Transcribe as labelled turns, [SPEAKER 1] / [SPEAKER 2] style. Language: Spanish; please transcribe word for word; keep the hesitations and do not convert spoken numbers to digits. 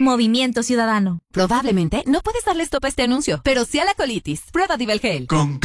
[SPEAKER 1] Movimiento Ciudadano.
[SPEAKER 2] Probablemente no puedes darle stop a este anuncio, pero sí a la colitis. Prueba Divelgel.
[SPEAKER 3] Con